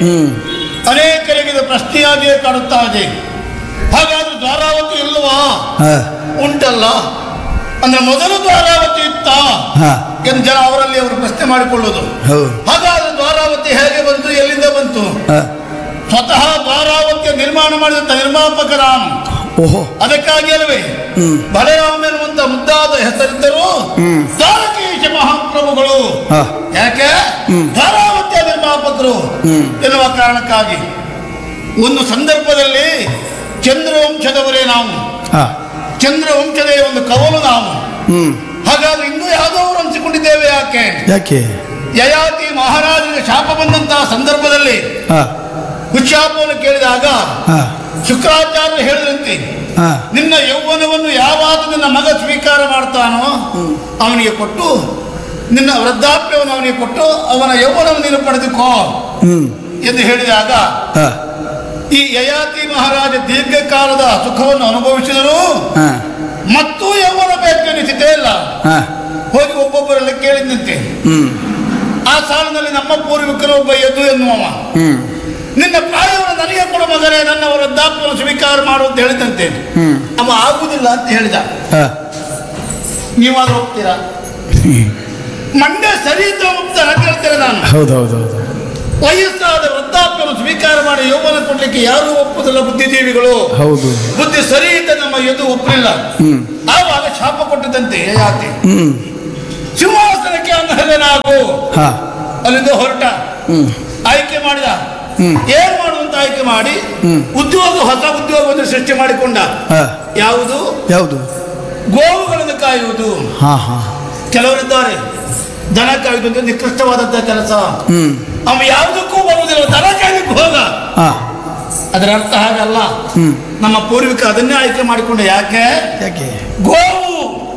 ಅನೇಕರಿಗೆ ಇದು ಪ್ರಶ್ನೆಯಾಗಿಯೇ ಕಾಡುತ್ತಾ ಇದೆ. ಹಾಗಾದ್ರೆ ದ್ವಾರಾವತಿ ಇಲ್ಲವಾ? ಉಂಟಲ್ಲ. ಅಂದ್ರೆ ಮೊದಲು ದ್ವಾರಾವತಿ ಇತ್ತ ಎಂದು ಜನ ಅವರಲ್ಲಿ ಅವರು ಪ್ರಶ್ನೆ ಮಾಡಿಕೊಳ್ಳುವುದು. ಹಾಗಾದ್ರೆ ದ್ವಾರಾವತಿ ಹೇಗೆ ಬಂತು, ಎಲ್ಲಿಂದ ಬಂತು? ಸ್ವತಃ ದ್ವಾರಾವತಿಯ ನಿರ್ಮಾಣ ಮಾಡಿದಂತ ನಿರ್ಮಾಪಕ ರಾಮ. ಅದಕ್ಕಾಗಿ ಅಲ್ವೇ ಬಲರಾಮ ಎನ್ನುವಂತ ಮುದ್ದಾದ ಹೆಸರಿದ್ದರು ದ್ವಾರಕೀಶ ಮಹಾಪ್ರಭುಗಳು. ಯಾಕೆ? ದ್ವಾರಾವತಿಯ ನಿರ್ಮಾಪಕರು ಎನ್ನುವ ಕಾರಣಕ್ಕಾಗಿ. ಒಂದು ಸಂದರ್ಭದಲ್ಲಿ ಚಂದ್ರವಂಶದವರೇ ನಾವು, ಚಂದ್ರವಂಶದ ಒಂದು ಕವಲು ನಾವು. ಹಾಗಾದ್ರೆ ಇನ್ನೂ ಯಾವುದೋ ಅನಿಸಿಕೊಂಡಿದ್ದೇವೆ. ಯಾಕೆ? ಯಯಾತಿ ಮಹಾರಾಜರಿಗೆ ಶಾಪ ಬಂದಂತಹ ಸಂದರ್ಭದಲ್ಲಿ ಶಾಪವನ್ನು ಕೇಳಿದಾಗ ಶುಕ್ರಾಚಾರ್ಯರು ಹೇಳಿದಂತೆ, ನಿನ್ನ ಯೌವನವನ್ನು ಯಾವಾಗ ನಿನ್ನ ಮಗ ಸ್ವೀಕಾರ ಮಾಡ್ತಾನೋ ಅವನಿಗೆ ಕೊಟ್ಟು, ನಿನ್ನ ವೃದ್ಧಾಪ್ಯವನ್ನು ಅವನಿಗೆ ಕೊಟ್ಟು ಅವನ ಯೌವನವನ್ನು ನೀನು ಪಡೆದುಕೋ ಎಂದು ಹೇಳಿದಾಗ ಈ ಯಯಾತಿ ಮಹಾರಾಜ ದೀರ್ಘಕಾಲದ ಸುಖವನ್ನು ಅನುಭವಿಸಿದರು. ಮತ್ತು ಯೌವನ ಬೇಕೆನಿಸಿತೇ ಇಲ್ಲ. ಹೋಗಿ ಒಬ್ಬೊಬ್ಬರೆಲ್ಲ ಕೇಳಿದಂತೆ. ಆ ಸಾಲಿನಲ್ಲಿ ನಮ್ಮ ಪೂರ್ವಿಕರು ಒಬ್ಬ ಯದು ಎನ್ನುವ, ನಿನ್ನ ಪ್ರಾಯವನ್ನು ನನಗೆ ಕೊಡು ಮಗನೇ, ನನ್ನ ವೃದ್ಧಾಪ್ಯವನ್ನು ಸ್ವೀಕಾರ ಮಾಡು ಅಂತ ಹೇಳಿದಂತೆ. ಅವ ಆಗುವುದಿಲ್ಲ ಅಂತ ಹೇಳಿದ. ನೀವಾದ್ರೂ ಹೋಗ್ತೀರಾ? ಮಂಡ್ಯ ಸರಿ ಅಂತ ಹೋಗ್ತಾರ ಅಂತ ಹೇಳ್ತೇನೆ ನಾನು. ಹೌದೌದು. ವಯಸ್ಸಾದ ವೃದ್ಧಾಪ್ಯವನ್ನು ಸ್ವೀಕಾರ ಮಾಡಿ ಯೌವನ ಕೊಡ್ಲಿಕ್ಕೆ ಯಾರೂ ಒಪ್ಪುದಿಲ್ಲ, ಬುದ್ಧಿಜೀವಿಗಳು. ಹೌದು, ಬುದ್ಧಿ ಸರಿ ಅಂತ ನಮ್ಮ ಎದು ಒಪ್ಪಲಿಲ್ಲ. ಆವಾಗ ಶಾಪ ಕೊಟ್ಟಿದ್ದಂತೆ ಯಯಾತಿ, ಸಿಂಹಾಸನಕ್ಕೆ ಅನರ್ಹನಾಗು. ಅಲ್ಲಿಂದ ಹೊರಟ, ಆಯ್ಕೆ ಮಾಡಿದ. ಏನ್ ಮಾಡುವಂತ ಆಯ್ಕೆ ಮಾಡಿ ಉದ್ಯೋಗ, ಹೊಸ ಉದ್ಯೋಗವನ್ನು ಸೃಷ್ಟಿ ಮಾಡಿಕೊಂಡ. ಯಾವುದು? ಗೋವುಗಳನ್ನು ಕಾಯುವುದು. ಕೆಲವರಿದ್ದಾರೆ ದನ ಕಾಯುವುದು ನಿಕೃಷ್ಟವಾದಂತಹ ಕೆಲಸ. ಅವ ಯಾವುದಕ್ಕೂ ಬರುವುದಿಲ್ಲ, ದನ ಕಾಯ್ಲಿಕ್ಕೆ ಹೋಗ. ಅದರ ಅರ್ಥ ಹಾಗಲ್ಲ. ನಮ್ಮ ಪೂರ್ವಿಕ ಅದನ್ನೇ ಆಯ್ಕೆ ಮಾಡಿಕೊಂಡ. ಯಾಕೆ? ಗೋವು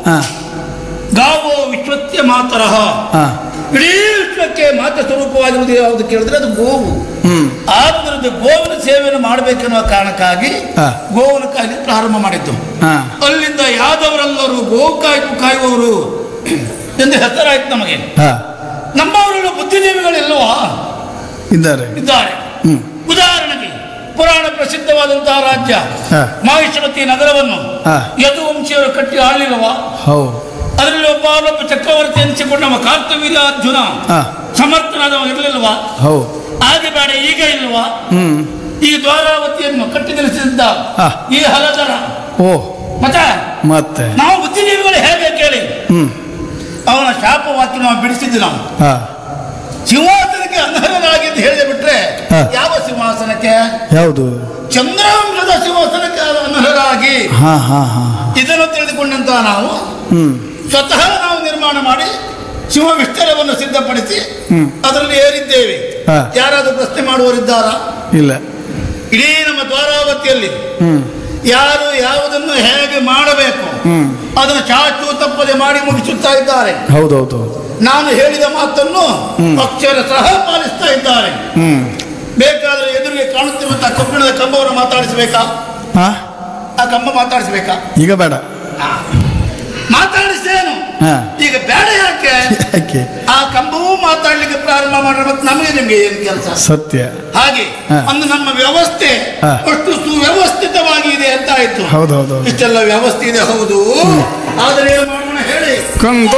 ಗಾವೋ ವಿಶ್ವತ್ಯ ಮಾತರಹ, ಇಡೀ ವಿಶ್ವಕ್ಕೆ ಮಾತ ಸ್ವರೂಪವಾಗಿರುವುದು ಯಾವುದು ಕೇಳಿದ್ರೆ ಅದು ಗೋವು. ಆದ್ದರಿಂದ ಗೋವಿನ ಸೇವೆಯನ್ನು ಮಾಡಬೇಕೆನ್ನುವ ಕಾರಣಕ್ಕಾಗಿ ಗೋವನ್ನು ಕಾಯ್ದು ಪ್ರಾರಂಭ ಮಾಡಿದ್ದು. ಅಲ್ಲಿಂದ ಯಾದವರೆಲ್ಲರೂ ಗೋವು ಕಾಯುವವರು ಎಂದು ಹೆಸರಾಯ್ತು ನಮಗೆ. ನಮ್ಮವರೆಲ್ಲ ಬುದ್ಧಿಜೀವಿಗಳಿಲ್ಲವಾ? ಇದ್ದಾರೆ. ಉದಾಹರಣೆಗೆ ಪುರಾಣ ಪ್ರಸಿದ್ಧವಾದಂತಹ ರಾಜ್ಯ ಮಹಿಷಮತಿ ನಗರವನ್ನು ಯದುವಂಶಿಯವರು ಕಟ್ಟಿ ಆಳಿಲ್ಲವಾ? ಅದರಲ್ಲಿ ಒಬ್ಬ ಚಕ್ರವರ್ತಿ ಎನಿಸಿಕೊಂಡು ನಮ್ಮ ಕಾರ್ತವೀರ್ಯ ಅರ್ಜುನ ಸಮರ್ಥನಾದವ ಇರಲಿಲ್ವಾ? ಹಾಗೆ ಬೇಡ, ಈಗ ಇಲ್ವಾ? ಈ ದ್ವಾರಾವತಿಯನ್ನು ಕಟ್ಟಿ ನಿಲ್ಲಿಸಿದ್ದ ಈ ಹಲದರ ಮತ್ತೆ ನಾವು ಬುದ್ಧಿಜೀವಿಗಳು ಹೇಗೆ ಕೇಳಿ ಅವನ ಶಾಪವಾಕ್ಯ ನಾವು ಬಿಡಿಸಿದ್ದು. ನಾವು ಸಿಂಹಾಸನಕ್ಕೆ ಅನರ್ಹನಾಗಿ ಅಂತ ಹೇಳಿದೆ ಬಿಟ್ರೆ ಯಾವ ಸಿಂಹಾಸನಕ್ಕೆ? ಯಾವುದು? ಚಂದ್ರವಂಶದ ಸಿಂಹಾಸನಕ್ಕೆ ಅನರ್ಹರಾಗಿ. ಇದನ್ನು ತಿಳಿದುಕೊಂಡಂತ ನಾವು ಸ್ವತಃ ನಾವು ನಿರ್ಮಾಣ ಮಾಡಿ ಸಿಂಹ ವಿಸ್ತಾರವನ್ನು ಸಿದ್ಧಪಡಿಸಿ ಅದರಲ್ಲಿ ಏರಿದ್ದೇವೆ. ಯಾರಾದ್ರೂ ಪ್ರಶ್ನೆ ಮಾಡುವವರಿದ್ದಾರಾ? ಇಲ್ಲ. ಇಡೀ ನಮ್ಮ ದ್ವಾರಾವತಿಯಲ್ಲಿ ಯಾರು ಯಾವುದನ್ನು ಹೇಗೆ ಮಾಡಬೇಕು ಅದನ್ನು ಚಾಚು ತಪ್ಪದೆ ಮಾಡಿ ಮುಗಿಸುತ್ತಾ ಇದ್ದಾರೆ. ಹೌದೌದು. ನಾನು ಹೇಳಿದ ಮಾತನ್ನು ಅಕ್ಷರ ಸಹ ಪಾಲಿಸ್ತಾ ಇದ್ದಾರೆ. ಬೇಕಾದ್ರೆ ಎದುರಿಗೆ ಕಾಣುತ್ತಿರುವಂತಹ ಕಬ್ಬಿಣದ ಕಂಬವನ್ನು ಮಾತಾಡಿಸಬೇಕಾ? ಆ ಕಂಬ ಮಾತಾಡಿಸಬೇಕಾ? ಈಗ ಬೇಡ. ಮಾತಾಡಿಸ್ತೇನು? ಈಗ ಬೇಡ. ಯಾಕೆ? ಆ ಕಂಬವೂ ಮಾತಾಡ್ಲಿಕ್ಕೆ ಪ್ರಾರಂಭ ಮಾಡ್ರೆ ಮತ್ತೆ ನಮಗೆ ನಿಮ್ಗೆ ಏನ್ ಕೆಲಸ? ಸತ್ಯ. ಹಾಗೆ ಒಂದು ನಮ್ಮ ವ್ಯವಸ್ಥೆ ಅಷ್ಟು ಸುವ್ಯವಸ್ಥಿತವಾಗಿ ಇದೆ ಅಂತ ಆಯ್ತು. ಹೌದೌದು. ಇಷ್ಟೆಲ್ಲ ವ್ಯವಸ್ಥೆ ಇದೆ, ಹೌದು. ಆದ್ರೆ ಏನು ಮಾಡೋಣ ಹೇಳಿ?